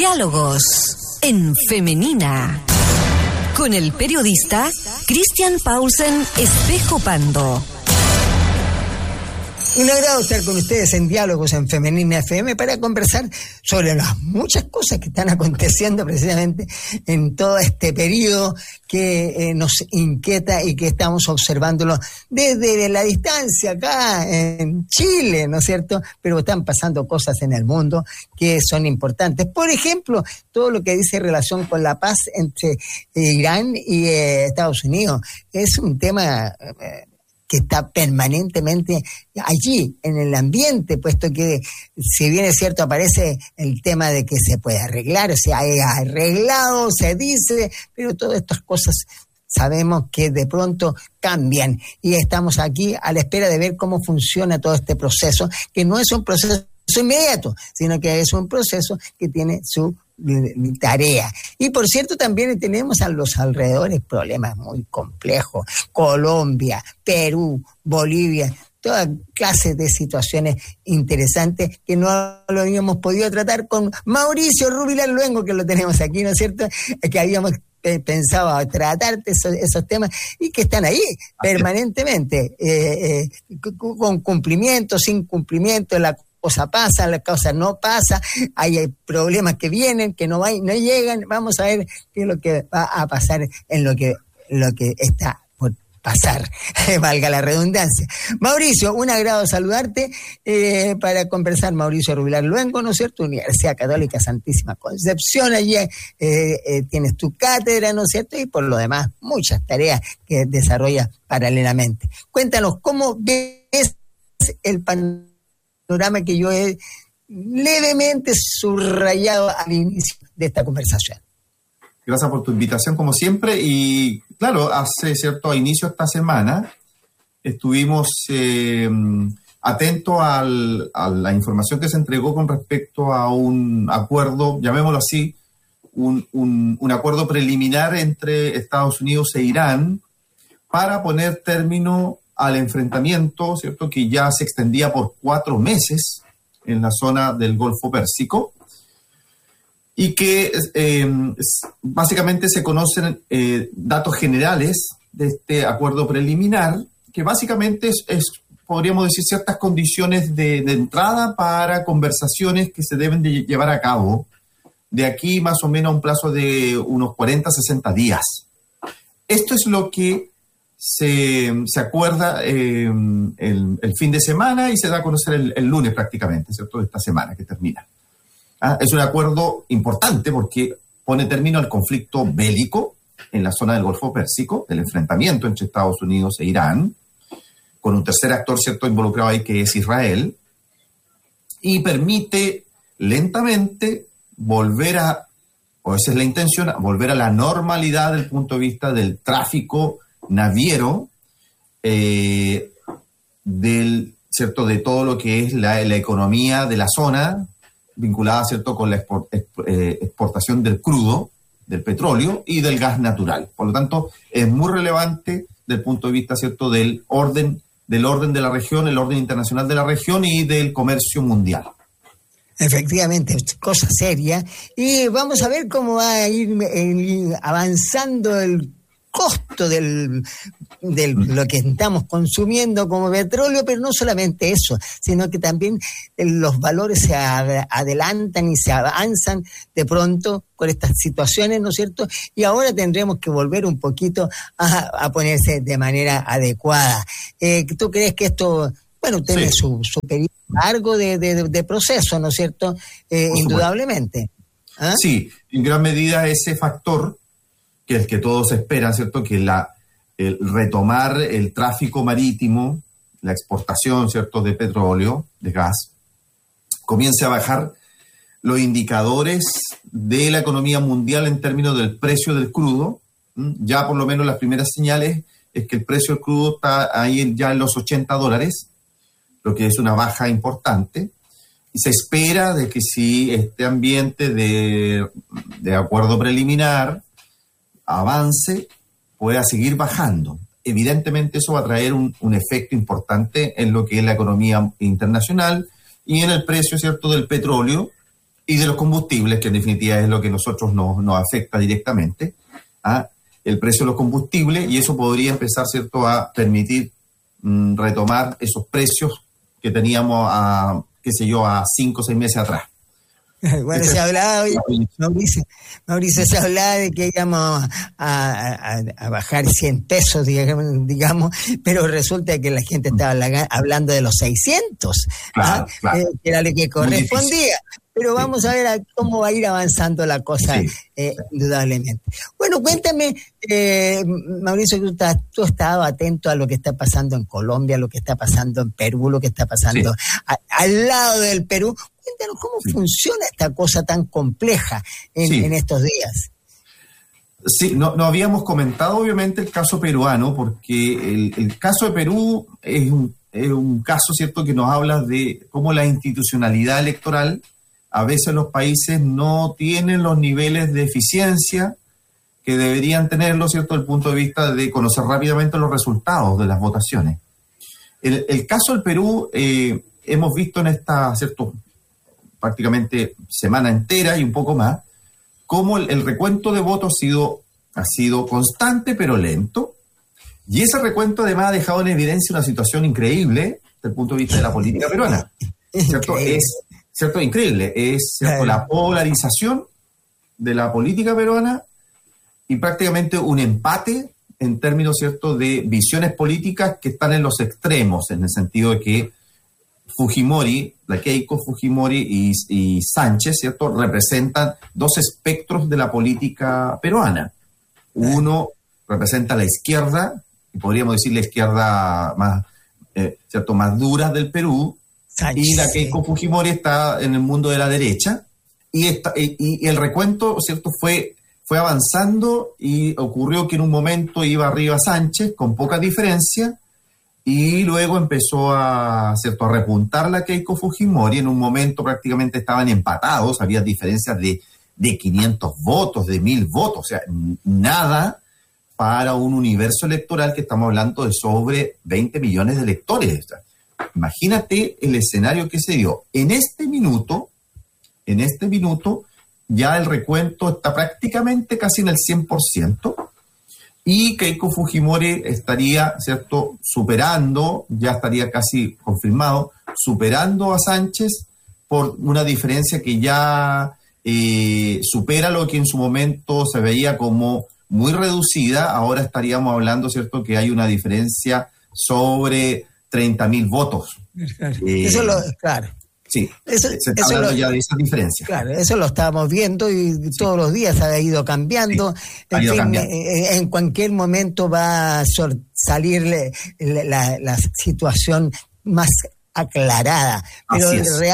Diálogos en Femenina, con el periodista Christian Paulsen Espejo Pando. Un agrado estar con ustedes en Diálogos en Femenina FM para conversar sobre las muchas cosas que están aconteciendo precisamente en todo este periodo que nos inquieta y que estamos observándolo desde la distancia acá en Chile, ¿no es cierto? Pero están pasando cosas en el mundo que son importantes. Por ejemplo, todo lo que dice relación con la paz entre Irán y Estados Unidos. Es un tema que está permanentemente allí, en el ambiente, puesto que, si bien es cierto, aparece el tema de que se puede arreglar, se ha arreglado, se dice, pero todas estas cosas sabemos que de pronto cambian y estamos aquí a la espera de ver cómo funciona todo este proceso, que no es un proceso inmediato, sino que es un proceso que tiene su tarea. Y por cierto, también tenemos a los alrededores problemas muy complejos. Colombia, Perú, Bolivia, toda clase de situaciones interesantes que no lo habíamos podido tratar con Mauricio Rubilar Luengo, que lo tenemos aquí, ¿no es cierto? Que habíamos pensado tratar esos temas y que están ahí permanentemente, con cumplimiento, sin cumplimiento, la cosa pasa, la cosa no pasa, hay problemas que vienen, que no llegan. Vamos a ver qué es lo que va a pasar en lo que está por pasar, valga la redundancia. Mauricio, un agrado saludarte para conversar. Mauricio Rubilar Luengo, ¿no es cierto? Universidad Católica Santísima Concepción, allí tienes tu cátedra, ¿no es cierto? Y por lo demás, muchas tareas que desarrollas paralelamente. Cuéntanos, ¿cómo ves el panorama que yo he levemente subrayado al inicio de esta conversación? Gracias por tu invitación, como siempre. Y claro, a inicio de esta semana estuvimos atentos a la información que se entregó con respecto a un acuerdo, llamémoslo así, un acuerdo preliminar entre Estados Unidos e Irán para poner término al enfrentamiento, ¿cierto?, que ya se extendía por 4 meses en la zona del Golfo Pérsico y que básicamente se conocen datos generales de este acuerdo preliminar, que básicamente es podríamos decir, ciertas condiciones de entrada para conversaciones que se deben de llevar a cabo de aquí más o menos a un plazo de unos 40, 60 días. Esto es lo que se acuerda el fin de semana y se da a conocer el lunes prácticamente, ¿cierto?, de esta semana que termina. Es un acuerdo importante porque pone término al conflicto bélico en la zona del Golfo Pérsico, el enfrentamiento entre Estados Unidos e Irán, con un tercer actor, ¿cierto?, involucrado ahí, que es Israel, y permite lentamente volver a, o esa es la intención, volver a la normalidad desde el punto de vista del tráfico naviero, ¿cierto?, de todo lo que es la economía de la zona, vinculada, ¿cierto?, con la exportación del crudo, del petróleo y del gas natural. Por lo tanto, es muy relevante desde el punto de vista, ¿cierto?, del orden de la región, el orden internacional de la región y del comercio mundial. Efectivamente, cosa seria. Y vamos a ver cómo va a ir avanzando el costo de lo que estamos consumiendo como petróleo, pero no solamente eso, sino que también los valores se adelantan y se avanzan de pronto con estas situaciones, ¿no es cierto? Y ahora tendremos que volver un poquito a ponerse de manera adecuada. ¿Tú crees que esto, bueno, tiene su periodo largo de proceso, ¿no es cierto? Indudablemente. ¿Ah? Sí, en gran medida ese factor que es el que todos esperan, ¿cierto?, que el retomar el tráfico marítimo, la exportación, ¿cierto?, de petróleo, de gas, comience a bajar los indicadores de la economía mundial en términos del precio del crudo. Ya por lo menos las primeras señales es que el precio del crudo está ahí ya en los $80, lo que es una baja importante. Y se espera de que si este ambiente de acuerdo preliminar avance, pueda seguir bajando. Evidentemente eso va a traer un efecto importante en lo que es la economía internacional y en el precio, ¿cierto?, del petróleo, y de los combustibles, que en definitiva es lo que a nosotros nos afecta directamente, el precio de los combustibles, y eso podría empezar, ¿cierto?, a permitir retomar esos precios que teníamos a 5 o 6 meses atrás. Bueno, se hablaba, Mauricio, se hablaba de que íbamos a bajar 100 pesos, digamos, pero resulta que la gente estaba hablando de los 600, claro. Que era lo que correspondía. Pero vamos a ver cómo va a ir avanzando la cosa, indudablemente. Bueno, cuéntame, Mauricio, que tú has estado atento a lo que está pasando en Colombia, lo que está pasando en Perú, lo que está pasando al lado del Perú. Cuéntanos cómo funciona esta cosa tan compleja en estos días. Sí, no habíamos comentado obviamente el caso peruano, porque el caso de Perú es un caso, ¿cierto?, que nos habla de cómo la institucionalidad electoral, a veces los países no tienen los niveles de eficiencia que deberían tenerlo, ¿cierto?, desde el punto de vista de conocer rápidamente los resultados de las votaciones. El caso del Perú, hemos visto en esta, ¿cierto?, prácticamente semana entera y un poco más, cómo el recuento de votos ha sido constante pero lento, y ese recuento además ha dejado en evidencia una situación increíble desde el punto de vista de la política peruana, ¿cierto? Increíble, es, ¿cierto?, la polarización de la política peruana y prácticamente un empate en términos, ¿cierto?, de visiones políticas que están en los extremos, en el sentido de que Fujimori, la Keiko Fujimori y Sánchez, ¿cierto?, representan dos espectros de la política peruana. Uno representa la izquierda, podríamos decir la izquierda más, ¿cierto?, más dura del Perú, Sánchez, y la Keiko Fujimori está en el mundo de la derecha, y el recuento, ¿cierto?, fue avanzando, y ocurrió que en un momento iba arriba Sánchez con poca diferencia, y luego empezó a repuntar la Keiko Fujimori. En un momento prácticamente estaban empatados, había diferencias de 500 votos, de 1000 votos, o sea, nada para un universo electoral que estamos hablando de sobre 20 millones de electores. O sea, imagínate el escenario que se dio. En este minuto, ya el recuento está prácticamente casi en el 100%, y Keiko Fujimori estaría, ¿cierto?, ya estaría casi confirmado, superando a Sánchez por una diferencia que ya supera lo que en su momento se veía como muy reducida. Ahora estaríamos hablando, ¿cierto?, que hay una diferencia sobre 30.000 votos. Claro. Sí, se está hablando ya de esa diferencia. Claro, eso lo estábamos viendo y todos los días ha ido cambiando. En cualquier momento va a salir la situación más aclarada, pero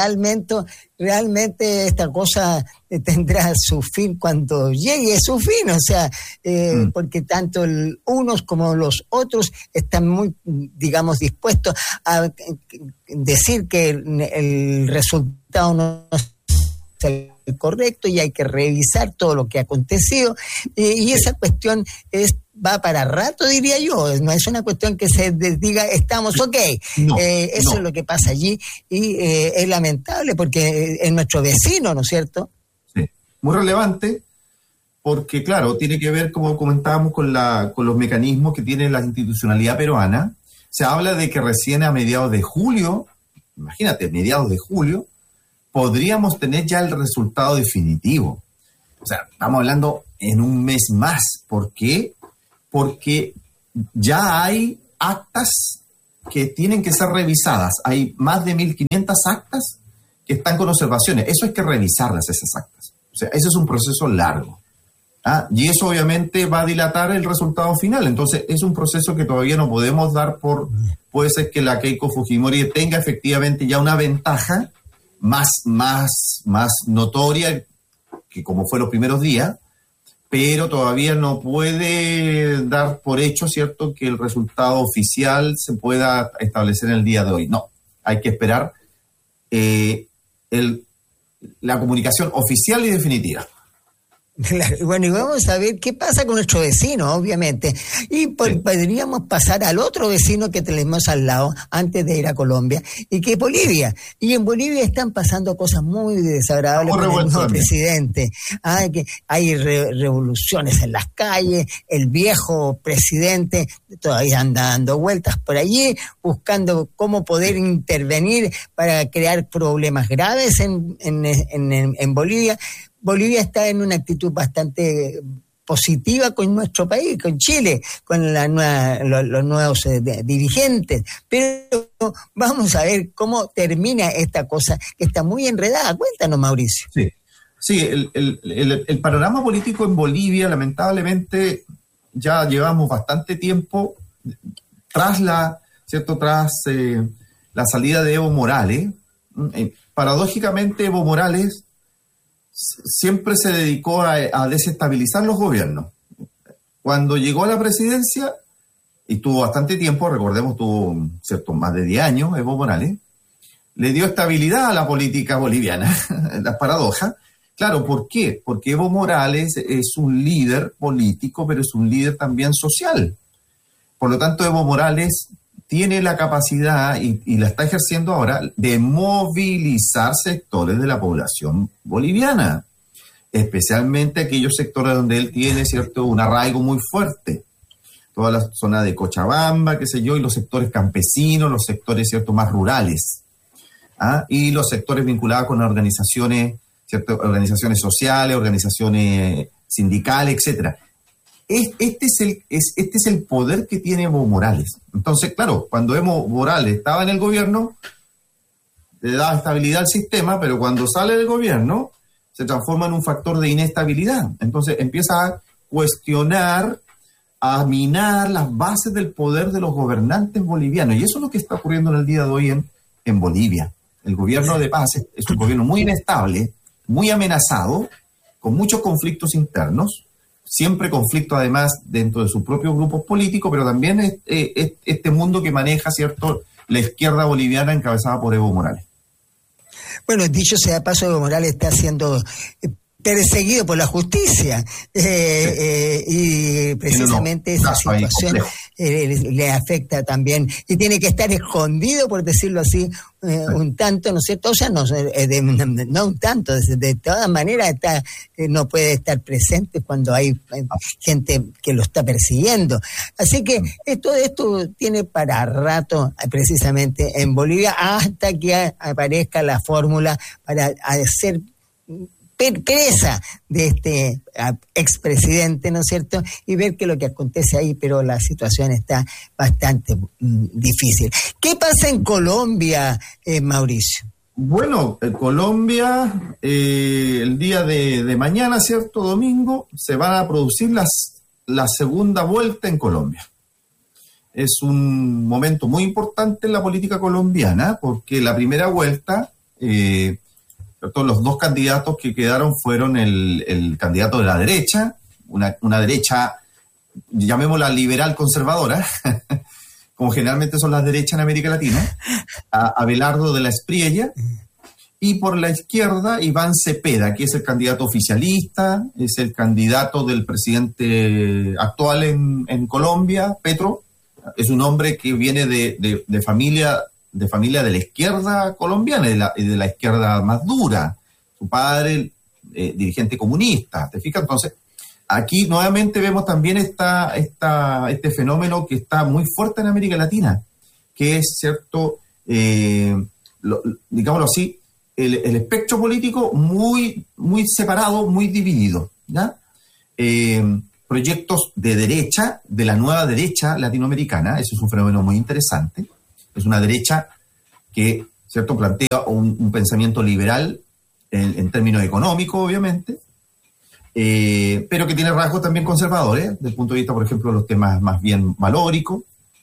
realmente esta cosa tendrá su fin cuando llegue a su fin, o sea, porque tanto unos como los otros están muy, digamos, dispuestos a decir que el resultado no es el correcto y hay que revisar todo lo que ha acontecido, y esa cuestión va para rato, diría yo. No es una cuestión que se diga estamos ok. Eso es lo que pasa allí, y es lamentable porque es nuestro vecino, ¿no es cierto? Sí, muy relevante, porque claro, tiene que ver, como comentábamos, con los mecanismos que tiene la institucionalidad peruana. Se habla de que recién a mediados de julio, imagínate, mediados de julio, podríamos tener ya el resultado definitivo. O sea, estamos hablando en un mes más. ¿Por qué? Porque ya hay actas que tienen que ser revisadas. Hay más de 1.500 actas que están con observaciones. Eso hay que revisarlas, esas actas. O sea, ese es un proceso largo. Y eso obviamente va a dilatar el resultado final. Entonces, es un proceso que todavía no podemos dar por... Puede ser que la Keiko Fujimori tenga efectivamente ya una ventaja más notoria que como fue los primeros días, pero todavía no puede dar por hecho, ¿cierto?, que el resultado oficial se pueda establecer en el día de hoy. No, hay que esperar la comunicación oficial y definitiva. Claro, bueno, y vamos a ver qué pasa con nuestro vecino, obviamente. Y podríamos pasar al otro vecino que tenemos al lado antes de ir a Colombia, y que es Bolivia. Y en Bolivia están pasando cosas muy desagradables con el nuevo presidente. Que hay revoluciones en las calles, el viejo presidente todavía anda dando vueltas por allí, buscando cómo poder intervenir para crear problemas graves en Bolivia. Bolivia está en una actitud bastante positiva con nuestro país, con Chile, con los nuevos dirigentes, pero vamos a ver cómo termina esta cosa que está muy enredada. Cuéntanos, Mauricio. Sí, el panorama político en Bolivia, lamentablemente, ya llevamos bastante tiempo tras la salida de Evo Morales. Paradójicamente, Evo Morales siempre se dedicó a desestabilizar los gobiernos. Cuando llegó a la presidencia, y tuvo bastante tiempo, recordemos, tuvo más de 10 años, Evo Morales, le dio estabilidad a la política boliviana. La paradoja. Claro, ¿por qué? Porque Evo Morales es un líder político, pero es un líder también social. Por lo tanto, Evo Morales tiene la capacidad, y la está ejerciendo ahora, de movilizar sectores de la población boliviana, especialmente aquellos sectores donde él tiene, un arraigo muy fuerte. Toda la zona de Cochabamba, y los sectores campesinos, los sectores, más rurales. Y los sectores vinculados con organizaciones, organizaciones sociales, organizaciones sindicales, etcétera. Este es el poder que tiene Evo Morales. Entonces, claro, cuando Evo Morales estaba en el gobierno, le daba estabilidad al sistema, pero cuando sale del gobierno, se transforma en un factor de inestabilidad. Entonces, empieza a cuestionar, a minar las bases del poder de los gobernantes bolivianos. Y eso es lo que está ocurriendo en el día de hoy en Bolivia. El gobierno de Paz es un gobierno muy inestable, muy amenazado, con muchos conflictos internos, siempre conflicto además dentro de sus propios grupos políticos, pero también este mundo que maneja, la izquierda boliviana encabezada por Evo Morales. Bueno, dicho sea de paso, Evo Morales está siendo perseguido por la justicia y precisamente esa situación le afecta también y tiene que estar escondido, por decirlo así, un tanto, ¿no es cierto? O sea, no un tanto, de todas maneras no puede estar presente cuando hay gente que lo está persiguiendo. Así que todo esto tiene para rato precisamente en Bolivia, hasta que aparezca la fórmula para hacer presa de este expresidente, ¿no es cierto? Y ver qué es lo que acontece ahí, pero la situación está bastante difícil. ¿Qué pasa en Colombia, Mauricio? Bueno, en Colombia, el día de mañana, ¿cierto? Domingo, se van a producir la segunda vuelta en Colombia. Es un momento muy importante en la política colombiana, porque la primera vuelta... los dos candidatos que quedaron fueron el candidato de la derecha, una derecha, llamémosla liberal conservadora, como generalmente son las derechas en América Latina, Abelardo de la Espriella, y por la izquierda Iván Cepeda, que es el candidato oficialista, es el candidato del presidente actual en Colombia, Petro. Es un hombre que viene de familia de la izquierda colombiana y de la izquierda más dura. Su padre, dirigente comunista, ¿te fijas? Entonces, aquí nuevamente vemos también este fenómeno que está muy fuerte en América Latina, que es, digámoslo así, el espectro político muy, muy separado, muy dividido, ¿ya? Proyectos de derecha, de la nueva derecha latinoamericana, eso es un fenómeno muy interesante. Es una derecha que, plantea un pensamiento liberal en términos económicos, obviamente, pero que tiene rasgos también conservadores, desde el punto de vista, por ejemplo, de los temas más bien valóricos.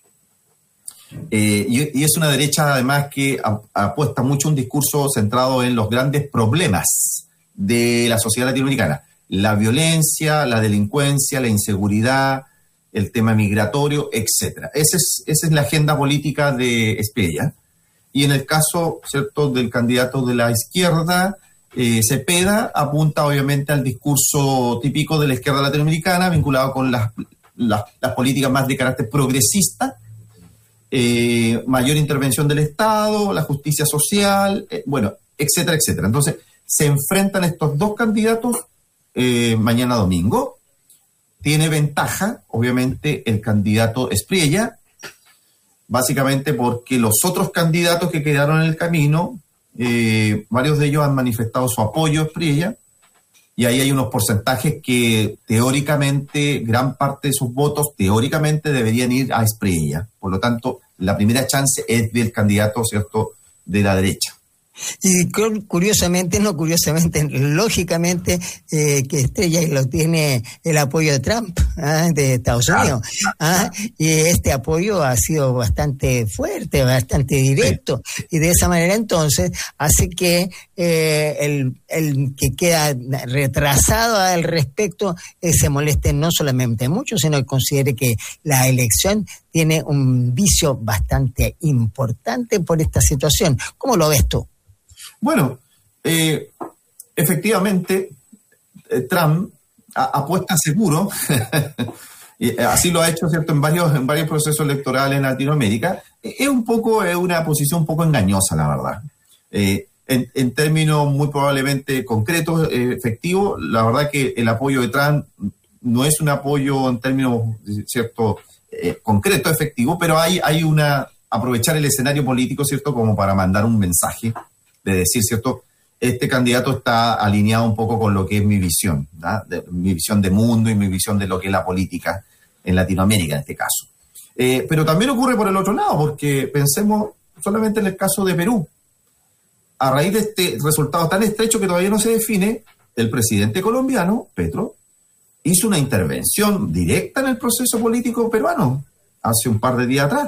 Y es una derecha, además, que apuesta mucho un discurso centrado en los grandes problemas de la sociedad latinoamericana. La violencia, la delincuencia, la inseguridad, el tema migratorio, etcétera. Esa es la agenda política de Espriella. Y en el caso, del candidato de la izquierda, Cepeda apunta obviamente al discurso típico de la izquierda latinoamericana, vinculado con las políticas más de carácter progresista, mayor intervención del Estado, la justicia social, etcétera, etcétera. Entonces, se enfrentan estos dos candidatos mañana domingo. Tiene ventaja, obviamente, el candidato Espriella, básicamente porque los otros candidatos que quedaron en el camino, varios de ellos han manifestado su apoyo a Espriella, y ahí hay unos porcentajes que teóricamente, gran parte de sus votos teóricamente deberían ir a Espriella. Por lo tanto, la primera chance es del candidato, ¿cierto?, de la derecha. Y lógicamente, que Estrella lo tiene el apoyo de Trump, de Estados Unidos. Y este apoyo ha sido bastante fuerte, bastante directo. Sí. Y de esa manera entonces hace que el que queda retrasado al respecto se moleste no solamente mucho, sino que considere que la elección tiene un vicio bastante importante por esta situación. ¿Cómo lo ves tú? Bueno, efectivamente, Trump apuesta seguro, y así lo ha hecho, ¿cierto?, en varios procesos electorales en Latinoamérica. Es una posición un poco engañosa, la verdad. En términos muy probablemente concretos, efectivos, la verdad que el apoyo de Trump no es un apoyo en términos, ¿cierto?, concreto, efectivo, pero hay aprovechar el escenario político, ¿cierto?, como para mandar un mensaje de decir, ¿cierto?, este candidato está alineado un poco con lo que es mi visión, mi visión de mundo y mi visión de lo que es la política en Latinoamérica, en este caso. Pero también ocurre por el otro lado, porque pensemos solamente en el caso de Perú. A raíz de este resultado tan estrecho que todavía no se define, el presidente colombiano, Petro, hizo una intervención directa en el proceso político peruano hace un par de días atrás.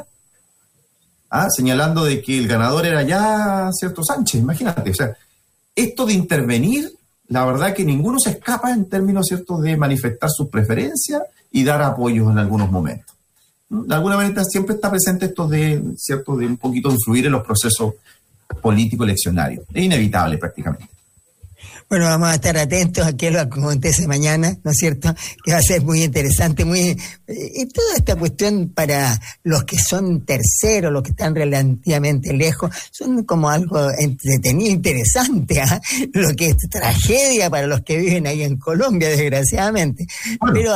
Señalando de que el ganador era ya, ¿cierto?, Sánchez, imagínate. O sea, esto de intervenir, la verdad que ninguno se escapa en términos, ¿cierto?, de manifestar sus preferencias y dar apoyos en algunos momentos. De alguna manera siempre está presente esto de, ¿cierto?, de un poquito influir en los procesos político-eleccionarios. Es inevitable prácticamente. Bueno, vamos a estar atentos a qué lo acontece mañana, ¿no es cierto? Que va a ser muy interesante, y toda esta cuestión para los que son terceros, los que están relativamente lejos, son como algo entretenido, interesante, lo que es tragedia para los que viven ahí en Colombia, desgraciadamente. Bueno, pero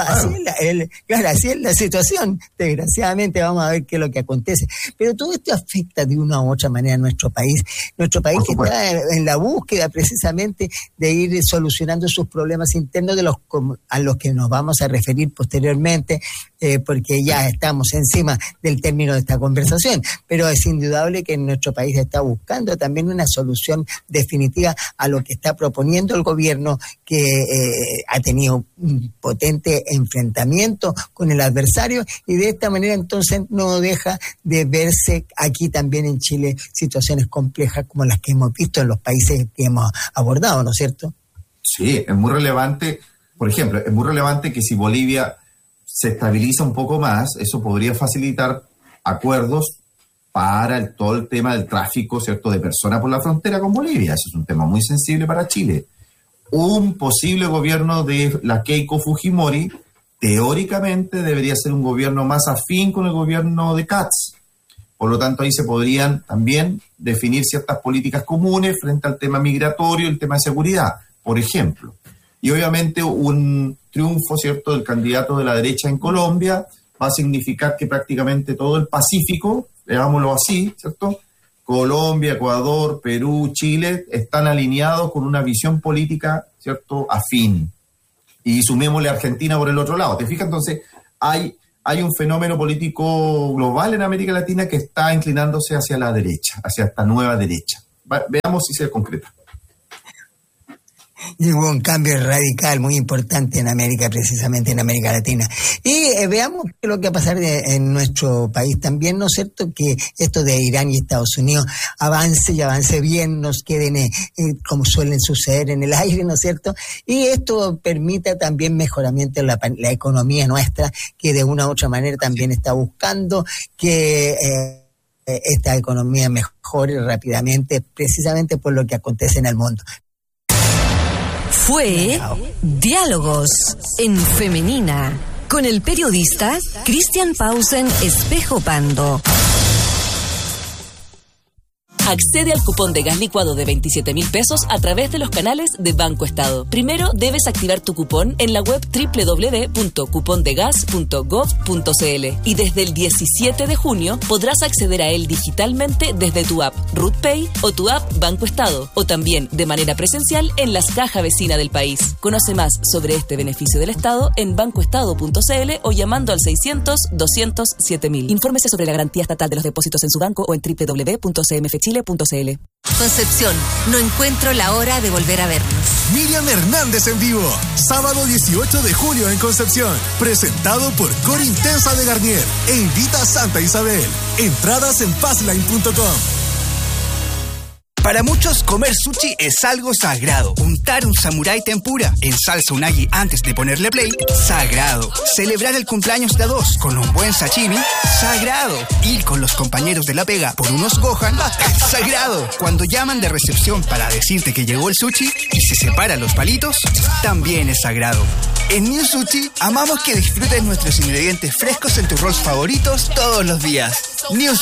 así es la situación, desgraciadamente vamos a ver qué es lo que acontece. Pero todo esto afecta de una u otra manera a nuestro país que está en la búsqueda precisamente de ir solucionando sus problemas internos a los que nos vamos a referir posteriormente, porque ya estamos encima del término de esta conversación. Pero es indudable que nuestro país está buscando también una solución definitiva a lo que está proponiendo el gobierno, que ha tenido un potente enfrentamiento con el adversario, y de esta manera entonces no deja de verse aquí también en Chile situaciones complejas como las que hemos visto en los países que hemos abordado, ¿no es cierto? Sí, es muy relevante. Por ejemplo, es muy relevante que si Bolivia se estabiliza un poco más, eso podría facilitar acuerdos para todo el tema del tráfico, ¿cierto?, de personas por la frontera con Bolivia. Eso es un tema muy sensible para Chile. Un posible gobierno de la Keiko Fujimori, teóricamente, debería ser un gobierno más afín con el gobierno de Katz. Por lo tanto, ahí se podrían también definir ciertas políticas comunes frente al tema migratorio y el tema de seguridad, por ejemplo. Y obviamente un triunfo, ¿cierto?, del candidato de la derecha en Colombia va a significar que prácticamente todo el Pacífico, veámoslo así, ¿cierto?, Colombia, Ecuador, Perú, Chile, están alineados con una visión política, ¿cierto?, afín. Y sumémosle a Argentina por el otro lado. ¿Te fijas? Entonces, hay un fenómeno político global en América Latina que está inclinándose hacia la derecha, hacia esta nueva derecha. Veamos si se concreta. Y hubo un cambio radical muy importante en América, precisamente en América Latina. Y veamos qué es lo que va a pasar en nuestro país también, ¿no es cierto? Que esto de Irán y Estados Unidos avance bien, nos queden como suelen suceder en el aire, ¿no es cierto? Y esto permita también mejoramiento en la economía nuestra, que de una u otra manera también está buscando que esta economía mejore rápidamente, precisamente por lo que acontece en el mundo. Fue Diálogos en Femenina con el periodista Christian Paulsen Espejo Pando. Accede al cupón de gas licuado de 27.000 pesos a través de los canales de Banco Estado. Primero debes activar tu cupón en la web www.cupondegas.gov.cl y desde el 17 de junio podrás acceder a él digitalmente desde tu app RootPay o tu app Banco Estado, o también de manera presencial en las cajas vecinas del país. Conoce más sobre este beneficio del Estado en bancoestado.cl o llamando al 600-200-7000. Infórmese sobre la garantía estatal de los depósitos en su banco o en www.cmfchile.cl. Concepción, no encuentro la hora de volver a vernos. Miriam Hernández en vivo, sábado 18 de julio en Concepción, presentado por Cor Intensa de Garnier e invita a Santa Isabel. Entradas en fastline.com. Para muchos, comer sushi es algo sagrado. Untar un samurái tempura en salsa unagi antes de ponerle play, sagrado. Celebrar el cumpleaños de a dos con un buen sashimi, sagrado. Ir con los compañeros de la pega por unos gohan, sagrado. Cuando llaman de recepción para decirte que llegó el sushi y se separan los palitos, también es sagrado. En New Sushi, amamos que disfrutes nuestros ingredientes frescos en tus rolls favoritos todos los días. New